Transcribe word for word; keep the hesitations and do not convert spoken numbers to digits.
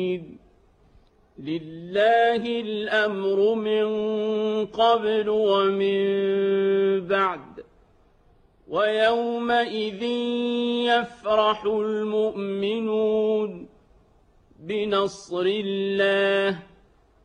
لله الأمر من قبل ومن بعد ويومئذ يفرح المؤمنون بنصر الله